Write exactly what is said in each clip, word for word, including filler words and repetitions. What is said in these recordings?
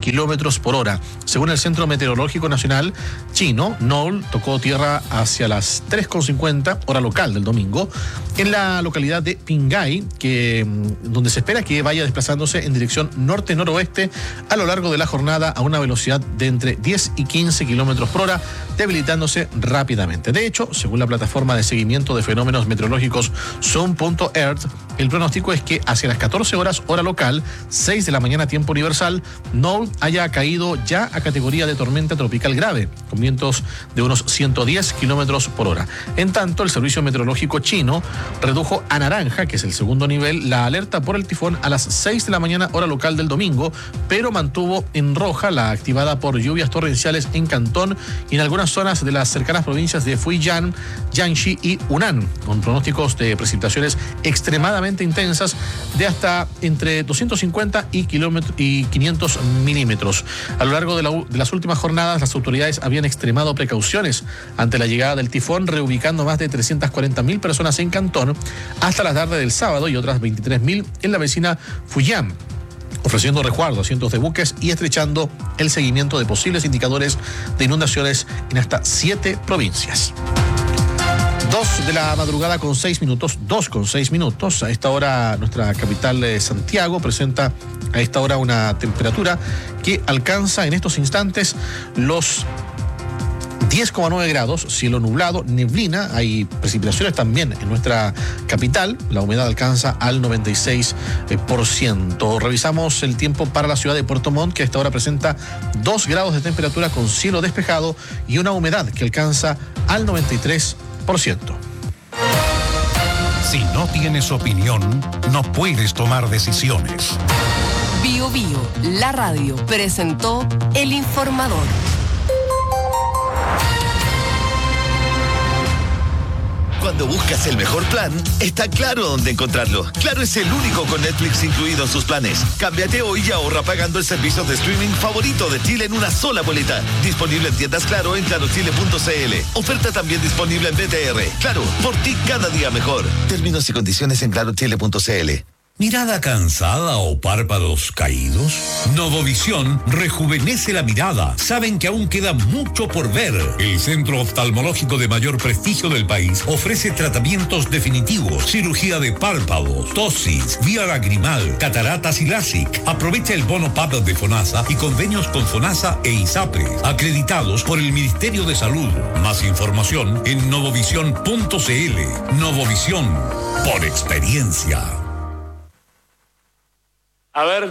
kilómetros por hora. Según el Centro Meteorológico Nacional chino, Noel tocó tierra hacia las tres con cincuenta, hora local del domingo, en la localidad de Pingai, que, donde se espera que vaya desplazándose en dirección norte-noroeste a lo largo de la jornada a una velocidad de entre diez y quince kilómetros por hora, debilitándose rápidamente. De hecho, según la plataforma de seguimiento de fenómenos meteorológicos Zoom punto earth, el pronóstico es que hacia las catorce horas hora local, seis de la mañana tiempo universal, Noel haya caído ya a categoría de tormenta tropical grave, con vientos de unos ciento diez kilómetros por hora. En tanto, el Servicio Meteorológico chino redujo a naranja, que es el segundo nivel, la alerta por el tifón a las seis de la mañana hora local del domingo, pero mantuvo en roja la activada por lluvias torrenciales en Cantón y en algunas zonas de las cercanas provincias de Fujian, Jiangxi y Hunan, con pronósticos de precipitaciones extremadamente intensas de hasta entre doscientos cincuenta y quinientos milímetros. A lo largo de, la, de las últimas jornadas, las autoridades habían extremado precauciones ante la llegada del tifón, reubicando más de trescientas cuarenta mil personas en Cantón hasta la tarde del sábado y otras veintitrés mil en la vecina Fujian, ofreciendo resguardo a cientos de buques y estrechando el seguimiento de posibles indicadores de inundaciones en hasta siete provincias. Dos de la madrugada con seis minutos, dos con seis minutos. A esta hora nuestra capital de Santiago presenta a esta hora una temperatura que alcanza en estos instantes los diez coma nueve grados, cielo nublado, neblina, hay precipitaciones también en nuestra capital, la humedad alcanza al noventa y seis por ciento. Revisamos el tiempo para la ciudad de Puerto Montt, que a esta hora presenta dos grados de temperatura con cielo despejado y una humedad que alcanza al noventa y tres por ciento. Si no tienes opinión, no puedes tomar decisiones. Bio Bio, la radio, presentó El Informador. Cuando buscas el mejor plan, está claro dónde encontrarlo. Claro es el único con Netflix incluido en sus planes. Cámbiate hoy y ahorra pagando el servicio de streaming favorito de Chile en una sola boleta. Disponible en tiendas Claro en claro chile punto c l. Oferta también disponible en B T R. Claro, por ti cada día mejor. Términos y condiciones en claro chile punto c l. ¿Mirada cansada o párpados caídos? Novovisión rejuvenece la mirada. Saben que aún queda mucho por ver. El centro oftalmológico de mayor prestigio del país ofrece tratamientos definitivos, cirugía de párpados, tosis, vía lagrimal, cataratas y LASIK. Aprovecha el bono P A P de FONASA y convenios con FONASA e ISAPRE, acreditados por el Ministerio de Salud. Más información en novovisión punto c l. Novovisión, por experiencia. A ver.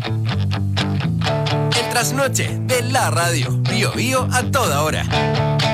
El trasnoche de la radio. Bio Bio a toda hora.